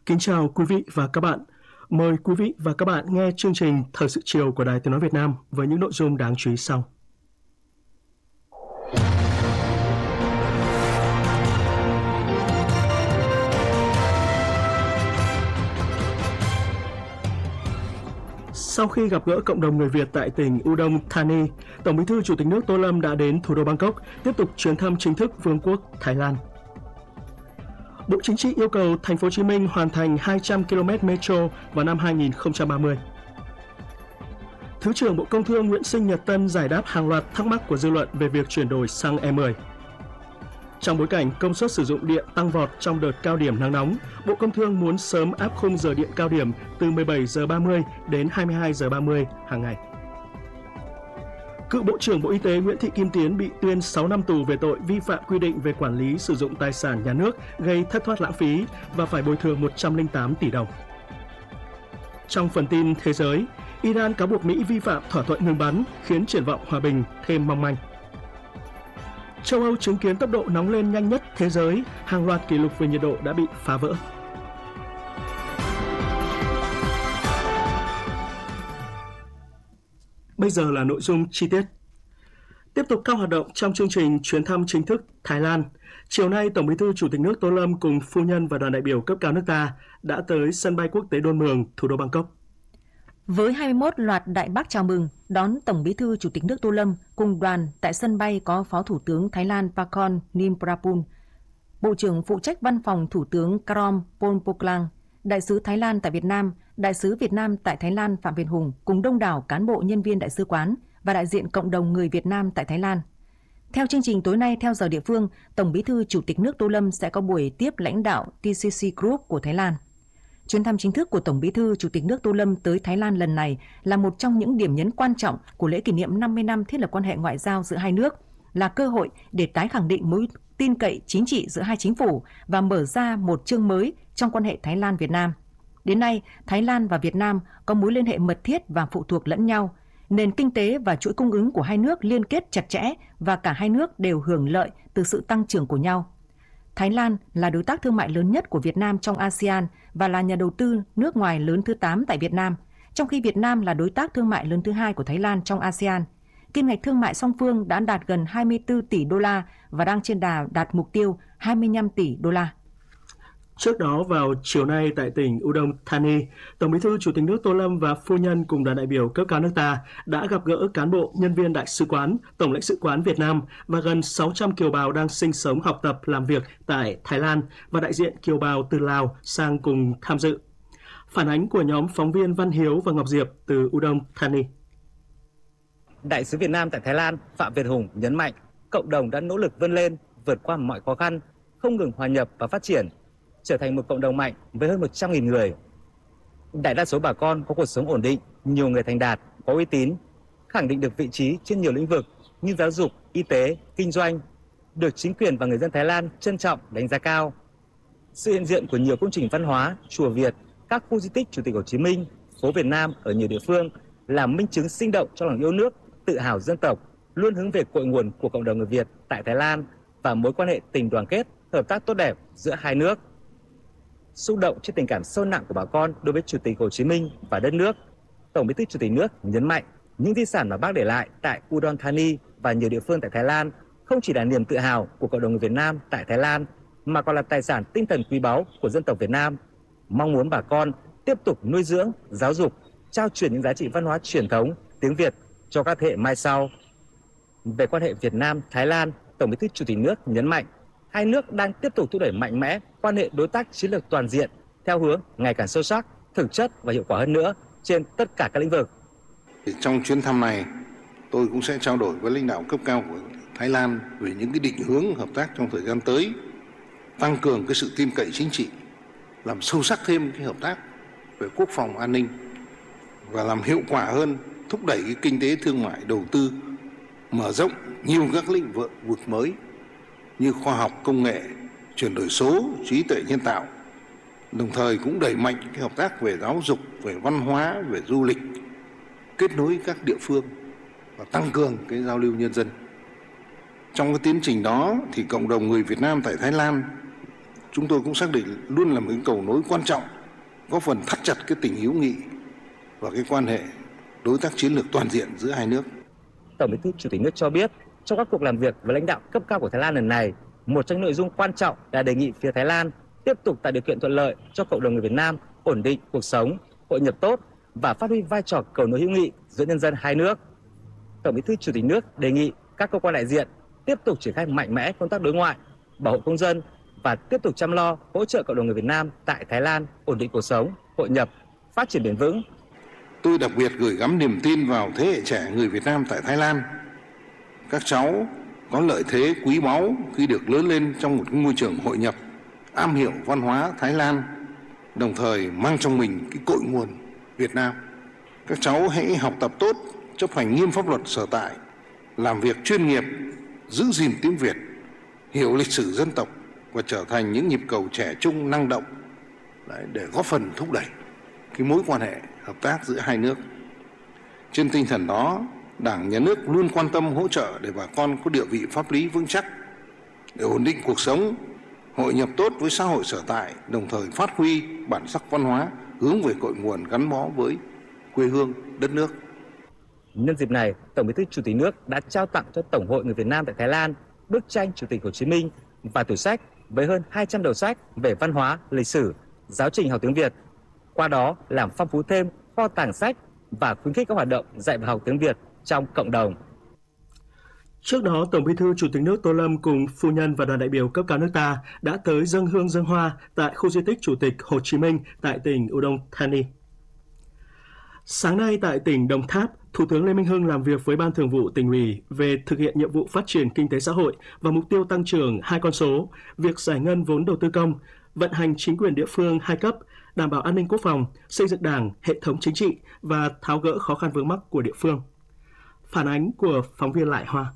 Kính chào quý vị và các bạn. Mời quý vị và các bạn nghe chương trình Thời sự chiều của Đài Tiếng nói Việt Nam với những nội dung đáng chú ý sau. Sau khi gặp gỡ cộng đồng người Việt tại tỉnh Udon Thani, Tổng Bí thư Chủ tịch nước Tô Lâm đã đến thủ đô Bangkok tiếp tục chuyến thăm chính thức Vương quốc Thái Lan. Bộ Chính trị yêu cầu Thành phố Hồ Chí Minh hoàn thành 200 km metro vào năm 2030. Thứ trưởng Bộ Công Thương Nguyễn Sinh Nhật Tân giải đáp hàng loạt thắc mắc của dư luận về việc chuyển đổi xăng E10. Trong bối cảnh công suất sử dụng điện tăng vọt trong đợt cao điểm nắng nóng, Bộ Công Thương muốn sớm áp khung giờ điện cao điểm từ 17 giờ 30 đến 22 giờ 30 hàng ngày. Cựu Bộ trưởng Bộ Y tế Nguyễn Thị Kim Tiến bị tuyên 6 năm tù về tội vi phạm quy định về quản lý sử dụng tài sản nhà nước gây thất thoát lãng phí và phải bồi thường 108 tỷ đồng. Trong phần tin thế giới, Iran cáo buộc Mỹ vi phạm thỏa thuận ngừng bắn khiến triển vọng hòa bình thêm mong manh. Châu Âu chứng kiến tốc độ nóng lên nhanh nhất thế giới, hàng loạt kỷ lục về nhiệt độ đã bị phá vỡ. Bây giờ là nội dung chi tiết. Tiếp tục các hoạt động trong chương trình chuyến thăm chính thức Thái Lan, chiều nay Tổng Bí thư Chủ tịch nước Tô Lâm cùng phu nhân và đoàn đại biểu cấp cao nước ta đã tới sân bay quốc tế Đôn Mường, thủ đô Bangkok. Với 21 loạt đại bác chào mừng đón Tổng Bí thư Chủ tịch nước Tô Lâm cùng đoàn tại sân bay có Phó Thủ tướng Thái Lan Pakorn Nimprapun, Bộ trưởng phụ trách Văn phòng Thủ tướng Karom Ponpoklang, Đại sứ Thái Lan tại Việt Nam, Đại sứ Việt Nam tại Thái Lan Phạm Việt Hùng cùng đông đảo cán bộ nhân viên đại sứ quán và đại diện cộng đồng người Việt Nam tại Thái Lan. Theo chương trình tối nay theo giờ địa phương, Tổng Bí thư Chủ tịch nước Tô Lâm sẽ có buổi tiếp lãnh đạo TCC Group của Thái Lan. Chuyến thăm chính thức của Tổng Bí thư Chủ tịch nước Tô Lâm tới Thái Lan lần này là một trong những điểm nhấn quan trọng của lễ kỷ niệm 50 năm thiết lập quan hệ ngoại giao giữa hai nước, là cơ hội để tái khẳng định mối tin cậy chính trị giữa hai chính phủ và mở ra một chương mới trong quan hệ Thái Lan-Việt Nam. Đến nay, Thái Lan và Việt Nam có mối liên hệ mật thiết và phụ thuộc lẫn nhau. Nền kinh tế và chuỗi cung ứng của hai nước liên kết chặt chẽ và cả hai nước đều hưởng lợi từ sự tăng trưởng của nhau. Thái Lan là đối tác thương mại lớn nhất của Việt Nam trong ASEAN và là nhà đầu tư nước ngoài lớn thứ 8 tại Việt Nam, trong khi Việt Nam là đối tác thương mại lớn thứ 2 của Thái Lan trong ASEAN. Kim ngạch thương mại song phương đã đạt gần 24 tỷ đô la và đang trên đà đạt mục tiêu 25 tỷ đô la. Trước đó vào chiều nay tại tỉnh Udon Thani, Tổng Bí thư Chủ tịch nước Tô Lâm và phu nhân cùng đoàn đại biểu cấp cao nước ta đã gặp gỡ cán bộ, nhân viên đại sứ quán, tổng lãnh sự quán Việt Nam và gần 600 kiều bào đang sinh sống, học tập, làm việc tại Thái Lan và đại diện kiều bào từ Lào sang cùng tham dự. Phản ánh của nhóm phóng viên Văn Hiếu và Ngọc Diệp từ Udon Thani. Đại sứ Việt Nam tại Thái Lan Phạm Việt Hùng nhấn mạnh cộng đồng đã nỗ lực vươn lên, vượt qua mọi khó khăn, không ngừng hòa nhập và phát triển, trở thành một cộng đồng mạnh với hơn 100.000 người. Đại đa số bà con có cuộc sống ổn định, nhiều người thành đạt, có uy tín, khẳng định được vị trí trên nhiều lĩnh vực như giáo dục, y tế, kinh doanh, được chính quyền và người dân Thái Lan trân trọng, đánh giá cao. Sự hiện diện của nhiều công trình văn hóa, chùa Việt, các khu di tích Chủ tịch Hồ Chí Minh, phố Việt Nam ở nhiều địa phương là minh chứng sinh động cho lòng yêu nước, tự hào dân tộc, luôn hướng về cội nguồn của cộng đồng người Việt tại Thái Lan và mối quan hệ tình đoàn kết, hợp tác tốt đẹp giữa hai nước. Xúc động trước tình cảm sâu nặng của bà con đối với Chủ tịch Hồ Chí Minh và đất nước, Tổng Bí thư Chủ tịch nước nhấn mạnh những di sản mà Bác để lại tại Udon Thani và nhiều địa phương tại Thái Lan không chỉ là niềm tự hào của cộng đồng người Việt Nam tại Thái Lan mà còn là tài sản tinh thần quý báu của dân tộc Việt Nam. Mong muốn bà con tiếp tục nuôi dưỡng, giáo dục, trao truyền những giá trị văn hóa truyền thống tiếng Việt cho các thế hệ mai sau. Về quan hệ Việt Nam-Thái Lan, Tổng Bí thư Chủ tịch nước nhấn mạnh hai nước đang tiếp tục thúc đẩy mạnh mẽ quan hệ đối tác chiến lược toàn diện theo hướng ngày càng sâu sắc, thực chất và hiệu quả hơn nữa trên tất cả các lĩnh vực. Trong chuyến thăm này, tôi cũng sẽ trao đổi với lãnh đạo cấp cao của Thái Lan về những cái định hướng hợp tác trong thời gian tới, tăng cường cái sự tin cậy chính trị, làm sâu sắc thêm cái hợp tác về quốc phòng an ninh và làm hiệu quả hơn thúc đẩy cái kinh tế thương mại đầu tư, mở rộng nhiều các lĩnh vực mới như khoa học công nghệ, chuyển đổi số, trí tuệ nhân tạo. Đồng thời cũng đẩy mạnh cái hợp tác về giáo dục, về văn hóa, về du lịch, kết nối các địa phương và tăng cường cái giao lưu nhân dân. Trong cái tiến trình đó thì cộng đồng người Việt Nam tại Thái Lan chúng tôi cũng xác định luôn là một cái cầu nối quan trọng, góp phần thắt chặt cái tình hữu nghị và cái quan hệ đối tác chiến lược toàn diện giữa hai nước. Tổng Bí thư Chủ tịch nước cho biết, trong các cuộc làm việc với lãnh đạo cấp cao của Thái Lan lần này, một trong nội dung quan trọng là đề nghị phía Thái Lan tiếp tục tạo điều kiện thuận lợi cho cộng đồng người Việt Nam ổn định cuộc sống, hội nhập tốt và phát huy vai trò cầu nối hữu nghị giữa nhân dân hai nước. Tổng Bí thư Chủ tịch nước đề nghị các cơ quan đại diện tiếp tục triển khai mạnh mẽ công tác đối ngoại, bảo hộ công dân và tiếp tục chăm lo hỗ trợ cộng đồng người Việt Nam tại Thái Lan ổn định cuộc sống, hội nhập, phát triển bền vững. Tôi đặc biệt gửi gắm niềm tin vào thế hệ trẻ người Việt Nam tại Thái Lan. Các cháu có lợi thế quý báu khi được lớn lên trong một môi trường hội nhập, am hiểu văn hóa Thái Lan, đồng thời mang trong mình cái cội nguồn Việt Nam. Các cháu hãy học tập tốt, chấp hành nghiêm pháp luật sở tại, làm việc chuyên nghiệp, giữ gìn tiếng Việt, hiểu lịch sử dân tộc và trở thành những nhịp cầu trẻ trung năng động để góp phần thúc đẩy cái mối quan hệ hợp tác giữa hai nước. Trên tinh thần đó, Đảng, Nhà nước luôn quan tâm hỗ trợ để bà con có địa vị pháp lý vững chắc, để ổn định cuộc sống, hội nhập tốt với xã hội sở tại, đồng thời phát huy bản sắc văn hóa hướng về cội nguồn gắn bó với quê hương, đất nước. Nhân dịp này, Tổng Bí thư Chủ tịch nước đã trao tặng cho Tổng hội người Việt Nam tại Thái Lan bức tranh Chủ tịch Hồ Chí Minh và tủ sách với hơn 200 đầu sách về văn hóa, lịch sử, giáo trình học tiếng Việt. Qua đó làm phong phú thêm kho tàng sách và khuyến khích các hoạt động dạy và học tiếng Việt trong cộng đồng. Trước đó, Tổng Bí thư Chủ tịch nước Tô Lâm cùng phu nhân và đoàn đại biểu cấp cao nước ta đã tới dâng hương dâng hoa tại khu di tích Chủ tịch Hồ Chí Minh tại tỉnh Udon Thani. Sáng nay tại tỉnh Đồng Tháp, Thủ tướng Lê Minh Hưng làm việc với Ban Thường vụ Tỉnh ủy về thực hiện nhiệm vụ phát triển kinh tế xã hội và mục tiêu tăng trưởng hai con số, việc giải ngân vốn đầu tư công, vận hành chính quyền địa phương hai cấp, đảm bảo an ninh quốc phòng, xây dựng Đảng, hệ thống chính trị và tháo gỡ khó khăn vướng mắc của địa phương. Phản ánh của phóng viên Lại Hoa.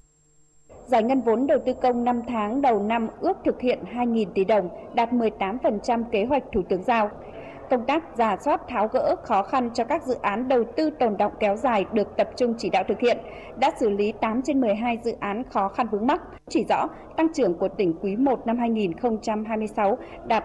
Giải ngân vốn đầu tư công 5 tháng đầu năm ước thực hiện 2.000 tỷ đồng, đạt 18% kế hoạch Thủ tướng giao. Công tác rà soát tháo gỡ khó khăn cho các dự án đầu tư tồn đọng kéo dài được tập trung chỉ đạo thực hiện, đã xử lý 8 trên 12 dự án khó khăn vướng mắc. Chỉ rõ, tăng trưởng của tỉnh quý 1 năm 2026 đạt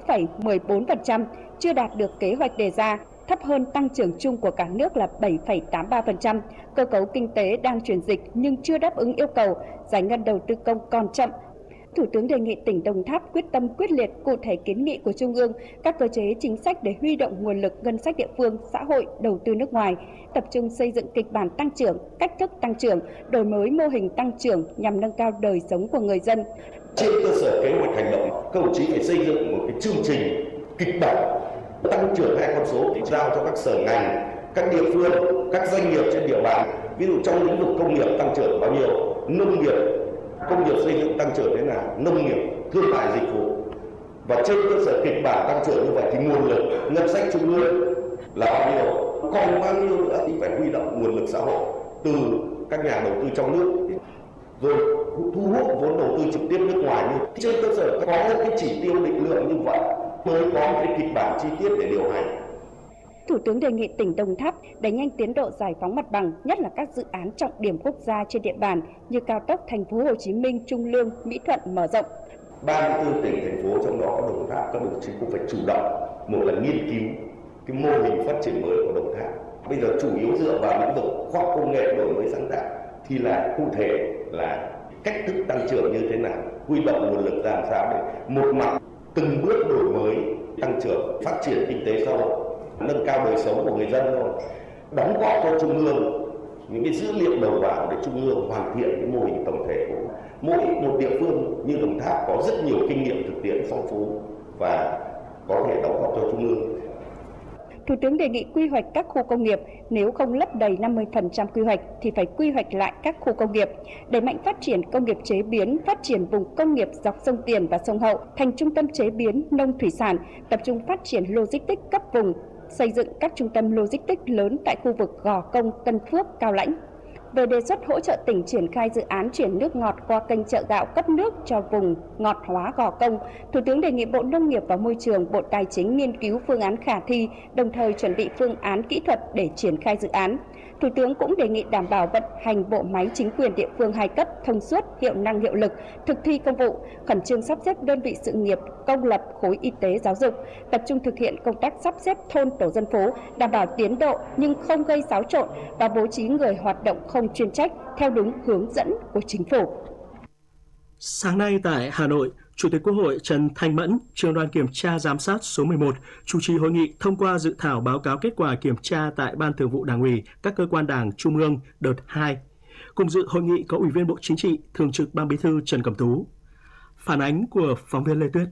6,14%, chưa đạt được kế hoạch đề ra, thấp hơn tăng trưởng chung của cả nước là 7,83%. Cơ cấu kinh tế đang chuyển dịch nhưng chưa đáp ứng yêu cầu, giải ngân đầu tư công còn chậm. Thủ tướng đề nghị tỉnh Đồng Tháp quyết tâm quyết liệt cụ thể kiến nghị của Trung ương, các cơ chế chính sách để huy động nguồn lực ngân sách địa phương, xã hội, đầu tư nước ngoài, tập trung xây dựng kịch bản tăng trưởng, cách thức tăng trưởng, đổi mới mô hình tăng trưởng nhằm nâng cao đời sống của người dân. Trên cơ sở kế hoạch hành động, các đồng chí phải xây dựng một cái chương trình kịch bản tăng trưởng hai con số thì giao cho các sở ngành, các địa phương, các doanh nghiệp trên địa bàn. Ví dụ trong lĩnh vực công nghiệp tăng trưởng bao nhiêu, nông nghiệp, công nghiệp xây dựng tăng trưởng thế nào, nông nghiệp, thương mại dịch vụ. Và trên cơ sở kịch bản tăng trưởng như vậy thì nguồn lực ngân sách trung ương là bao nhiêu, còn bao nhiêu nữa thì phải huy động nguồn lực xã hội từ các nhà đầu tư trong nước, rồi thu hút vốn đầu tư trực tiếp nước ngoài. Như trên cơ sở có cái chỉ tiêu định lượng như vậy mới có một cái kịch bản chi tiết để điều hành. Thủ tướng đề nghị tỉnh Đồng Tháp đẩy nhanh tiến độ giải phóng mặt bằng, nhất là các dự án trọng điểm quốc gia trên địa bàn như cao tốc Thành phố Hồ Chí Minh, Trung Lương, Mỹ Thuận mở rộng. 34 tỉnh thành phố trong đó có Đồng Tháp, các đồng chí cũng phải chủ động, một là nghiên cứu cái mô hình phát triển mới của Đồng Tháp. Bây giờ chủ yếu dựa vào lĩnh vực khoa học công nghệ, đổi mới sáng tạo thì là cụ thể là cách thức tăng trưởng như thế nào, huy động nguồn lực làm sao để một mặt từng bước đổi mới tăng trưởng, phát triển kinh tế xã hội, nâng cao đời sống của người dân thôi, đóng góp cho Trung ương những cái dữ liệu đầu vào để Trung ương hoàn thiện cái mô hình tổng thể của mỗi một địa phương. Như Đồng Tháp có rất nhiều kinh nghiệm thực tiễn phong phú và có thể đóng góp cho Trung ương. Thủ tướng đề nghị quy hoạch các khu công nghiệp, nếu không lấp đầy 50% quy hoạch thì phải quy hoạch lại các khu công nghiệp, đẩy mạnh phát triển công nghiệp chế biến, phát triển vùng công nghiệp dọc sông Tiền và sông Hậu thành trung tâm chế biến nông thủy sản, tập trung phát triển logistics cấp vùng, xây dựng các trung tâm logistics lớn tại khu vực Gò Công, Tân Phước, Cao Lãnh. Về đề xuất hỗ trợ tỉnh triển khai dự án chuyển nước ngọt qua kênh chợ gạo cấp nước cho vùng ngọt hóa Gò Công, Thủ tướng đề nghị Bộ Nông nghiệp và Môi trường, Bộ Tài chính nghiên cứu phương án khả thi, đồng thời chuẩn bị phương án kỹ thuật để triển khai dự án. Thủ tướng cũng đề nghị đảm bảo vận hành bộ máy chính quyền địa phương hai cấp thông suốt, hiệu năng hiệu lực, thực thi công vụ, khẩn trương sắp xếp đơn vị sự nghiệp công lập khối y tế giáo dục, tập trung thực hiện công tác sắp xếp thôn tổ dân phố, đảm bảo tiến độ nhưng không gây xáo trộn và bố trí người hoạt động không chuyên trách theo đúng hướng dẫn của chính phủ. Sáng nay tại Hà Nội, Chủ tịch Quốc hội Trần Thanh Mẫn, trưởng đoàn kiểm tra giám sát số 11, chủ trì hội nghị thông qua dự thảo báo cáo kết quả kiểm tra tại Ban Thường vụ Đảng ủy các cơ quan Đảng Trung ương đợt 2. Cùng dự hội nghị có Ủy viên Bộ Chính trị, Thường trực Ban Bí thư Trần Cẩm Tú. Phản ánh của phóng viên Lê Tuyết.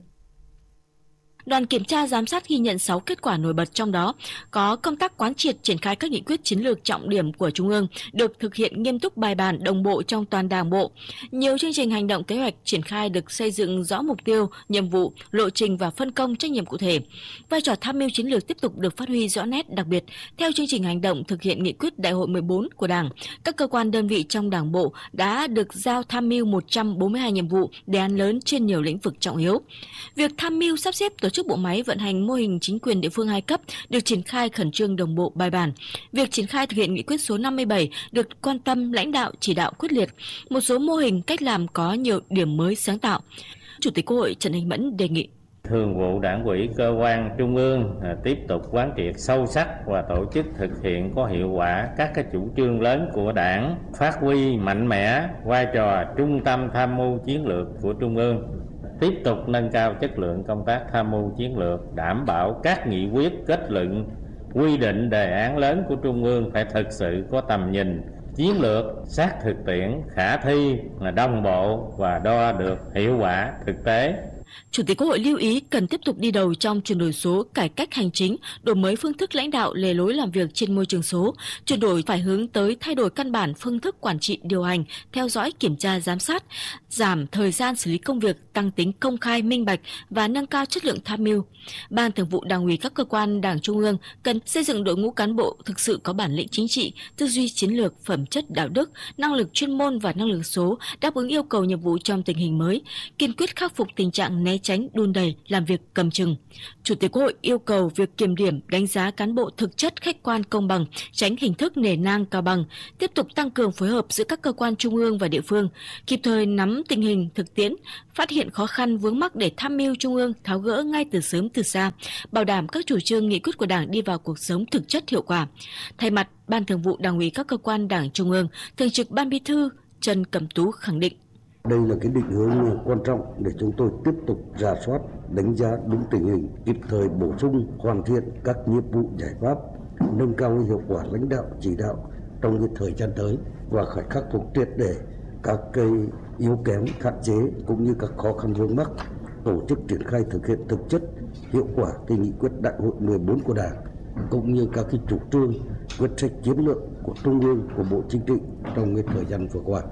Đoàn kiểm tra giám sát ghi nhận 6 kết quả nổi bật, trong đó có công tác quán triệt triển khai các nghị quyết chiến lược trọng điểm của Trung ương được thực hiện nghiêm túc, bài bản, đồng bộ trong toàn Đảng bộ. Nhiều chương trình hành động kế hoạch triển khai được xây dựng rõ mục tiêu, nhiệm vụ, lộ trình và phân công trách nhiệm cụ thể. Vai trò tham mưu chiến lược tiếp tục được phát huy rõ nét, đặc biệt theo chương trình hành động thực hiện nghị quyết Đại hội 14 của Đảng, các cơ quan đơn vị trong Đảng bộ đã được giao tham mưu 142 nhiệm vụ, đề án lớn trên nhiều lĩnh vực trọng yếu. Việc tham mưu sắp xếp tổ chức bộ máy vận hành mô hình chính quyền địa phương hai cấp được triển khai khẩn trương, đồng bộ, bài bản. Việc triển khai thực hiện nghị quyết số 57 được quan tâm, lãnh đạo, chỉ đạo quyết liệt. Một số mô hình cách làm có nhiều điểm mới sáng tạo. Chủ tịch Quốc hội Trần Thanh Mẫn đề nghị Thường vụ Đảng ủy cơ quan Trung ương tiếp tục quán triệt sâu sắc và tổ chức thực hiện có hiệu quả các chủ trương lớn của Đảng, phát huy mạnh mẽ vai trò trung tâm tham mưu chiến lược của Trung ương. Tiếp tục nâng cao chất lượng công tác tham mưu chiến lược, đảm bảo các nghị quyết, kết luận, quy định, đề án lớn của Trung ương phải thực sự có tầm nhìn, chiến lược, sát thực tiễn, khả thi, đồng bộ và đo được hiệu quả thực tế. Chủ tịch Quốc hội lưu ý cần tiếp tục đi đầu trong chuyển đổi số, cải cách hành chính, đổi mới phương thức lãnh đạo, lề lối làm việc trên môi trường số. Chuyển đổi phải hướng tới thay đổi căn bản phương thức quản trị, điều hành, theo dõi, kiểm tra, giám sát, giảm thời gian xử lý công việc, tăng tính công khai, minh bạch và nâng cao chất lượng tham mưu. Ban Thường vụ Đảng ủy các cơ quan Đảng Trung ương cần xây dựng đội ngũ cán bộ thực sự có bản lĩnh chính trị, tư duy chiến lược, phẩm chất đạo đức, năng lực chuyên môn và năng lực số, đáp ứng yêu cầu nhiệm vụ trong tình hình mới, kiên quyết khắc phục tình trạng né tránh, đùn đẩy, làm việc cầm chừng. Chủ tịch Quốc hội yêu cầu việc kiểm điểm, đánh giá cán bộ thực chất, khách quan, công bằng, tránh hình thức nể nang cao bằng, tiếp tục tăng cường phối hợp giữa các cơ quan trung ương và địa phương, kịp thời nắm tình hình thực tiễn, phát hiện khó khăn vướng mắc để tham mưu trung ương tháo gỡ ngay từ sớm từ xa, bảo đảm các chủ trương nghị quyết của Đảng đi vào cuộc sống thực chất hiệu quả. Thay mặt Ban Thường vụ Đảng ủy các cơ quan Đảng Trung ương, Thường trực Ban Bí thư Trần Cẩm Tú khẳng định đây là cái định hướng quan trọng để chúng tôi tiếp tục rà soát, đánh giá đúng tình hình, kịp thời bổ sung, hoàn thiện các nhiệm vụ giải pháp, nâng cao hiệu quả lãnh đạo chỉ đạo trong cái thời gian tới và phải khắc phục triệt để các cái yếu kém, hạn chế cũng như các khó khăn vướng mắc, tổ chức triển khai thực hiện thực chất hiệu quả cái nghị quyết Đại hội 14 của Đảng cũng như các cái chủ trương, quyết sách chiến lược của Trung ương, của Bộ Chính trị trong cái thời gian vừa qua.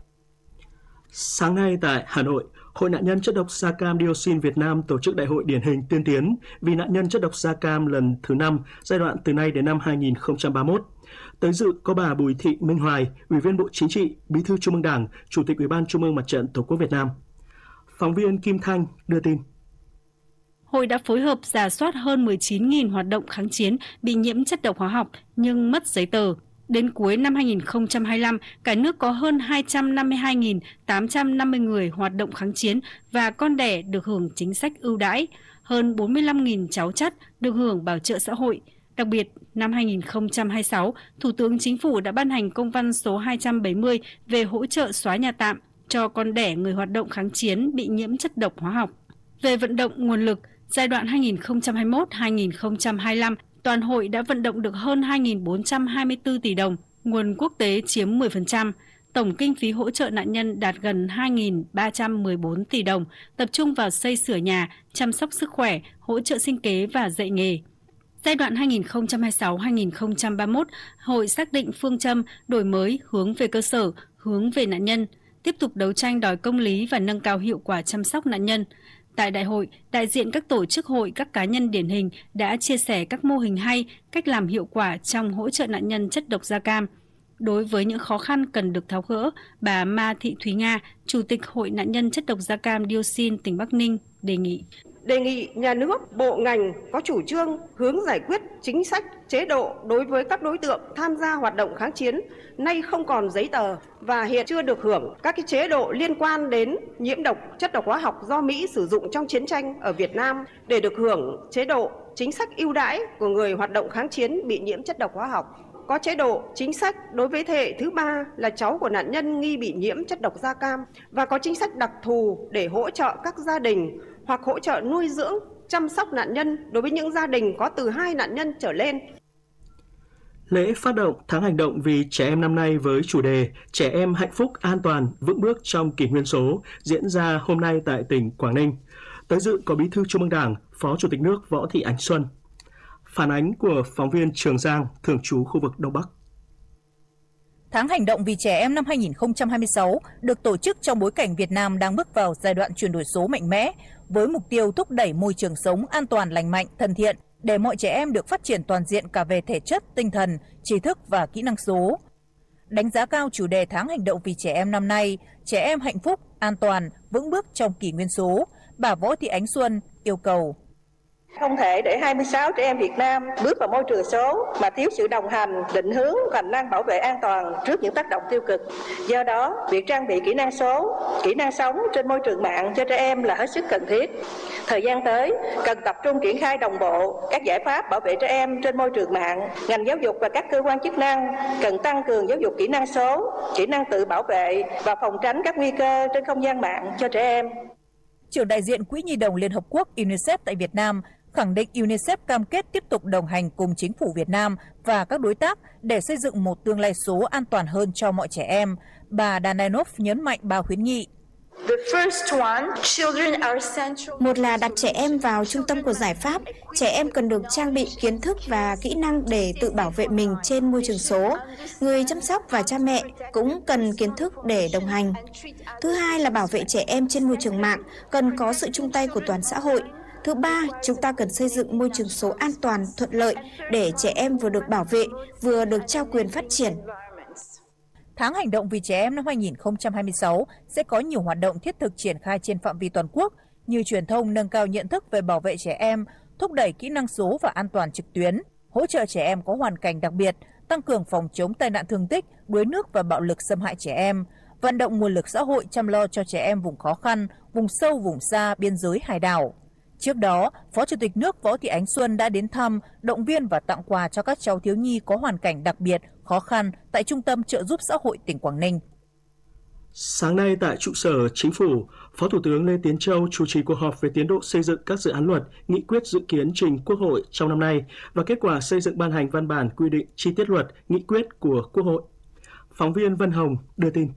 Sáng nay tại Hà Nội, Hội nạn nhân chất độc da cam dioxin Việt Nam tổ chức Đại hội điển hình tiên tiến vì nạn nhân chất độc da cam lần thứ 5 giai đoạn từ nay đến năm 2031. Tới dự có bà Bùi Thị Minh Hoài, Ủy viên Bộ Chính trị, Bí thư Trung ương Đảng, Chủ tịch Ủy ban Trung ương Mặt trận Tổ quốc Việt Nam. Phóng viên Kim Thanh đưa tin. Hội đã phối hợp rà soát hơn 19.000 hoạt động kháng chiến bị nhiễm chất độc hóa học nhưng mất giấy tờ. Đến cuối năm 2025, cả nước có hơn 252.850 người hoạt động kháng chiến và con đẻ được hưởng chính sách ưu đãi, hơn 45.000 cháu chắt được hưởng bảo trợ xã hội. Đặc biệt, năm 2026, Thủ tướng Chính phủ đã ban hành công văn số 270 về hỗ trợ xóa nhà tạm cho con đẻ người hoạt động kháng chiến bị nhiễm chất độc hóa học. Về vận động nguồn lực, giai đoạn 2021-2025, toàn hội đã vận động được hơn 2.424 tỷ đồng, nguồn quốc tế chiếm 10%, tổng kinh phí hỗ trợ nạn nhân đạt gần 2.314 tỷ đồng, tập trung vào xây sửa nhà, chăm sóc sức khỏe, hỗ trợ sinh kế và dạy nghề. Giai đoạn 2026-2031, hội xác định phương châm đổi mới hướng về cơ sở, hướng về nạn nhân, tiếp tục đấu tranh đòi công lý và nâng cao hiệu quả chăm sóc nạn nhân. Tại đại hội, đại diện các tổ chức hội, các cá nhân điển hình đã chia sẻ các mô hình hay, cách làm hiệu quả trong hỗ trợ nạn nhân chất độc da cam. Đối với những khó khăn cần được tháo gỡ, bà Ma Thị Thúy Nga, Chủ tịch Hội nạn nhân chất độc da cam dioxin tỉnh Bắc Ninh đề nghị nhà nước, bộ ngành có chủ trương hướng giải quyết chính sách, chế độ đối với các đối tượng tham gia hoạt động kháng chiến nay không còn giấy tờ và hiện chưa được hưởng các cái chế độ liên quan đến nhiễm độc, chất độc hóa học do Mỹ sử dụng trong chiến tranh ở Việt Nam để được hưởng chế độ chính sách ưu đãi của người hoạt động kháng chiến bị nhiễm chất độc hóa học. Có chế độ chính sách đối với thế hệ thứ 3 là cháu của nạn nhân nghi bị nhiễm chất độc da cam và có chính sách đặc thù để hỗ trợ các gia đình hoặc hỗ trợ nuôi dưỡng, chăm sóc nạn nhân đối với những gia đình có từ 2 nạn nhân trở lên. Lễ phát động tháng hành động vì trẻ em năm nay với chủ đề Trẻ em hạnh phúc, an toàn, vững bước trong kỷ nguyên số diễn ra hôm nay tại tỉnh Quảng Ninh. Tới dự có Bí thư Trung ương Đảng, Phó Chủ tịch nước Võ Thị Ánh Xuân. Phản ánh của phóng viên Trường Giang, thường trú khu vực Đông Bắc. Tháng hành động vì trẻ em năm 2026 được tổ chức trong bối cảnh Việt Nam đang bước vào giai đoạn chuyển đổi số mạnh mẽ, với mục tiêu thúc đẩy môi trường sống an toàn, lành mạnh, thân thiện để mọi trẻ em được phát triển toàn diện cả về thể chất, tinh thần, trí thức và kỹ năng số. Đánh giá cao chủ đề tháng hành động vì trẻ em năm nay, trẻ em hạnh phúc, an toàn, vững bước trong kỷ nguyên số, bà Võ Thị Ánh Xuân yêu cầu. Không thể để 26 trẻ em Việt Nam bước vào môi trường số mà thiếu sự đồng hành, định hướng và hành lang bảo vệ an toàn trước những tác động tiêu cực. Do đó, việc trang bị kỹ năng số, kỹ năng sống trên môi trường mạng cho trẻ em là hết sức cần thiết. Thời gian tới, cần tập trung triển khai đồng bộ các giải pháp bảo vệ trẻ em trên môi trường mạng. Ngành giáo dục và các cơ quan chức năng cần tăng cường giáo dục kỹ năng số, kỹ năng tự bảo vệ và phòng tránh các nguy cơ trên không gian mạng cho trẻ em. Trưởng đại diện Quỹ Nhi đồng Liên Hợp Quốc UNICEF tại Việt Nam khẳng định UNICEF cam kết tiếp tục đồng hành cùng chính phủ Việt Nam và các đối tác để xây dựng một tương lai số an toàn hơn cho mọi trẻ em. Bà Dananov nhấn mạnh 3 khuyến nghị. Một là đặt trẻ em vào trung tâm của giải pháp. Trẻ em cần được trang bị kiến thức và kỹ năng để tự bảo vệ mình trên môi trường số. Người chăm sóc và cha mẹ cũng cần kiến thức để đồng hành. Thứ hai là bảo vệ trẻ em trên môi trường mạng, cần có sự chung tay của toàn xã hội. Thứ ba, chúng ta cần xây dựng môi trường số an toàn, thuận lợi để trẻ em vừa được bảo vệ, vừa được trao quyền phát triển. Tháng hành động vì trẻ em năm 2026 sẽ có nhiều hoạt động thiết thực triển khai trên phạm vi toàn quốc như truyền thông nâng cao nhận thức về bảo vệ trẻ em, thúc đẩy kỹ năng số và an toàn trực tuyến, hỗ trợ trẻ em có hoàn cảnh đặc biệt, tăng cường phòng chống tai nạn thương tích, đuối nước và bạo lực xâm hại trẻ em, vận động nguồn lực xã hội chăm lo cho trẻ em vùng khó khăn, vùng sâu, vùng xa, biên giới, hải đảo. Trước đó, Phó Chủ tịch nước Võ Thị Ánh Xuân đã đến thăm, động viên và tặng quà cho các cháu thiếu nhi có hoàn cảnh đặc biệt, khó khăn tại Trung tâm Trợ giúp xã hội tỉnh Quảng Ninh. Sáng nay tại trụ sở Chính phủ, Phó Thủ tướng Lê Tiến Châu chủ trì cuộc họp về tiến độ xây dựng các dự án luật, nghị quyết dự kiến trình Quốc hội trong năm nay và kết quả xây dựng ban hành văn bản quy định chi tiết luật, nghị quyết của Quốc hội. Phóng viên Vân Hồng đưa tin.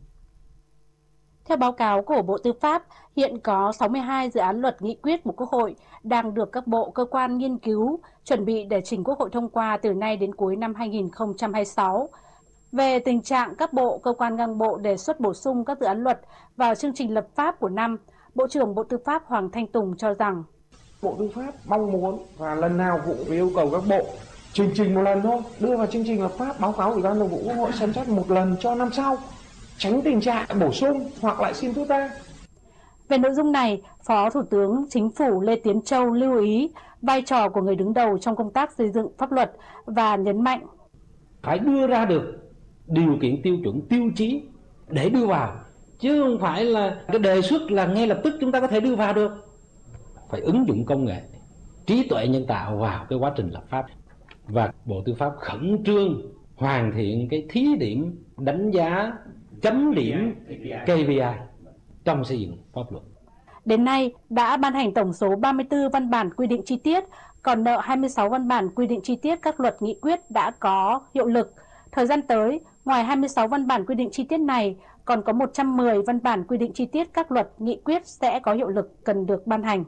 Theo báo cáo của Bộ Tư pháp, hiện có 62 dự án luật nghị quyết của Quốc hội đang được các bộ, cơ quan nghiên cứu, chuẩn bị để trình Quốc hội thông qua từ nay đến cuối năm 2026. Về tình trạng các bộ, cơ quan ngang bộ đề xuất bổ sung các dự án luật vào chương trình lập pháp của năm, Bộ trưởng Bộ Tư pháp Hoàng Thanh Tùng cho rằng Bộ Tư pháp mong muốn và lần nào cũng yêu cầu các bộ trình một lần thôi, đưa vào chương trình lập pháp, báo cáo Ủy ban Thường vụ Quốc hội xem xét một lần cho năm sau, tránh tình trạng bổ sung hoặc lại xin rút ra. Về nội dung này, Phó Thủ tướng Chính phủ Lê Tiến Châu lưu ý vai trò của người đứng đầu trong công tác xây dựng pháp luật và nhấn mạnh phải đưa ra được điều kiện tiêu chuẩn tiêu chí để đưa vào, chứ không phải là cái đề xuất là ngay lập tức chúng ta có thể đưa vào được. Phải ứng dụng công nghệ, trí tuệ nhân tạo vào cái quá trình lập pháp. Và Bộ Tư pháp khẩn trương hoàn thiện cái thí điểm đánh giá chấm điểm KPI trong xây dựng pháp luật. Đến nay đã ban hành tổng số 34 văn bản quy định chi tiết, còn nợ 26 văn bản quy định chi tiết các luật nghị quyết đã có hiệu lực. Thời gian tới, ngoài 26 văn bản quy định chi tiết này, còn có 110 văn bản quy định chi tiết các luật nghị quyết sẽ có hiệu lực cần được ban hành.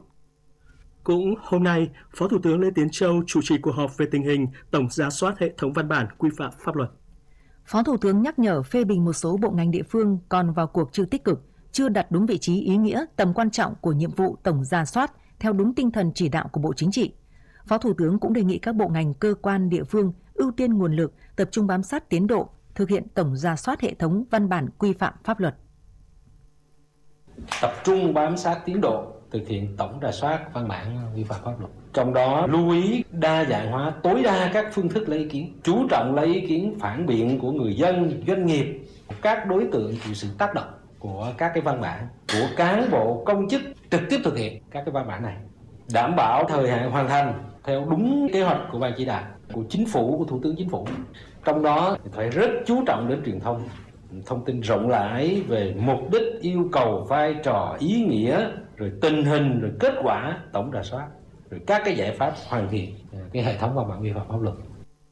Cũng hôm nay, Phó Thủ tướng Lê Tiến Châu chủ trì cuộc họp về tình hình tổng rà soát hệ thống văn bản quy phạm pháp luật. Phó Thủ tướng nhắc nhở phê bình một số bộ ngành địa phương còn vào cuộc chưa tích cực, chưa đặt đúng vị trí ý nghĩa, tầm quan trọng của nhiệm vụ tổng rà soát theo đúng tinh thần chỉ đạo của Bộ Chính trị. Phó Thủ tướng cũng đề nghị các bộ ngành, cơ quan địa phương ưu tiên nguồn lực, tập trung bám sát tiến độ, thực hiện tổng rà soát hệ thống văn bản quy phạm pháp luật. Tập trung bám sát tiến độ, thực hiện tổng rà soát văn bản vi phạm pháp luật. Trong đó lưu ý đa dạng hóa tối đa các phương thức lấy ý kiến, chú trọng lấy ý kiến phản biện của người dân, doanh nghiệp, các đối tượng chịu sự tác động của các cái văn bản, của cán bộ công chức trực tiếp thực hiện các cái văn bản này, đảm bảo thời hạn hoàn thành theo đúng kế hoạch của ban chỉ đạo, của chính phủ, của Thủ tướng Chính phủ. Trong đó phải rất chú trọng đến truyền thông tin rộng rãi về mục đích, yêu cầu, vai trò, ý nghĩa, rồi tình hình, rồi kết quả tổng rà soát, rồi các cái giải pháp hoàn thiện cái hệ thống văn bản vi phạm pháp luật.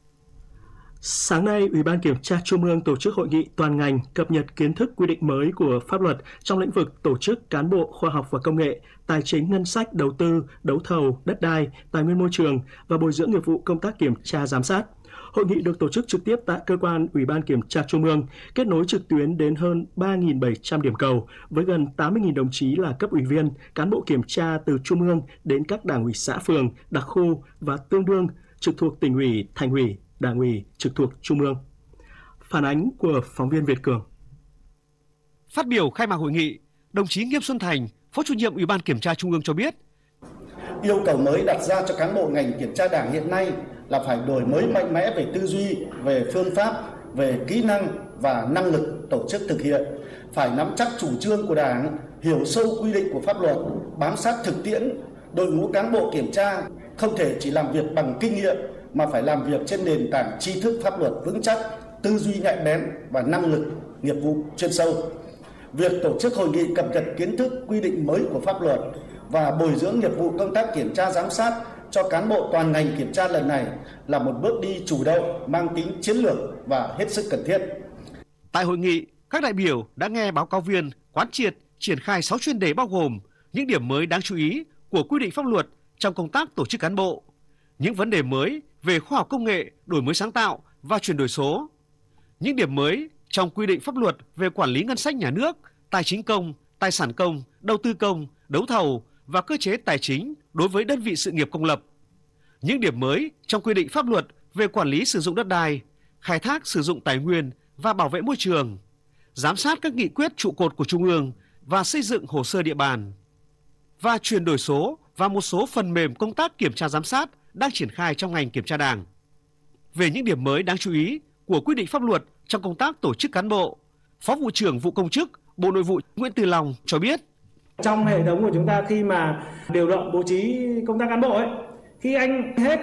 Sáng nay, Ủy ban Kiểm tra Trung ương tổ chức hội nghị toàn ngành cập nhật kiến thức quy định mới của pháp luật trong lĩnh vực tổ chức cán bộ, khoa học và công nghệ, tài chính, ngân sách, đầu tư, đấu thầu, đất đai, tài nguyên môi trường và bồi dưỡng nghiệp vụ công tác kiểm tra giám sát. Hội nghị được tổ chức trực tiếp tại cơ quan Ủy ban Kiểm tra Trung ương, kết nối trực tuyến đến hơn 3.700 điểm cầu với gần 80.000 đồng chí là cấp ủy viên, cán bộ kiểm tra từ Trung ương đến các đảng ủy xã phường, đặc khu và tương đương trực thuộc Tỉnh ủy, Thành ủy, Đảng ủy trực thuộc Trung ương. Phản ánh của phóng viên Việt Cường. Phát biểu khai mạc hội nghị, đồng chí Nghiêm Xuân Thành, Phó Chủ nhiệm Ủy ban Kiểm tra Trung ương cho biết, yêu cầu mới đặt ra cho cán bộ ngành kiểm tra Đảng hiện nay là phải đổi mới mạnh mẽ về tư duy, về phương pháp, về kỹ năng và năng lực tổ chức thực hiện, phải nắm chắc chủ trương của Đảng, hiểu sâu quy định của pháp luật, bám sát thực tiễn. Đội ngũ cán bộ kiểm tra không thể chỉ làm việc bằng kinh nghiệm mà phải làm việc trên nền tảng tri thức pháp luật vững chắc, tư duy nhạy bén và năng lực nghiệp vụ chuyên sâu. Việc tổ chức hội nghị cập nhật kiến thức quy định mới của pháp luật và bồi dưỡng nghiệp vụ công tác kiểm tra giám sát cho cán bộ toàn ngành kiểm tra lần này là một bước đi chủ động, mang tính chiến lược và hết sức cần thiết. Tại hội nghị, các đại biểu đã nghe báo cáo viên quán triệt triển khai 6 chuyên đề bao gồm những điểm mới đáng chú ý của quy định pháp luật trong công tác tổ chức cán bộ, những vấn đề mới về khoa học công nghệ, đổi mới sáng tạo và chuyển đổi số, những điểm mới trong quy định pháp luật về quản lý ngân sách nhà nước, tài chính công, tài sản công, đầu tư công, đấu thầu và cơ chế tài chính đối với đơn vị sự nghiệp công lập, những điểm mới trong quy định pháp luật về quản lý sử dụng đất đai, khai thác sử dụng tài nguyên và bảo vệ môi trường, giám sát các nghị quyết trụ cột của Trung ương và xây dựng hồ sơ địa bàn, và chuyển đổi số và một số phần mềm công tác kiểm tra giám sát đang triển khai trong ngành kiểm tra Đảng. Về những điểm mới đáng chú ý của quy định pháp luật trong công tác tổ chức cán bộ, Phó Vụ trưởng Vụ Công chức, Bộ Nội vụ Nguyễn Từ Long cho biết. Trong hệ thống của chúng ta khi mà điều động bố trí công tác cán bộ khi anh hết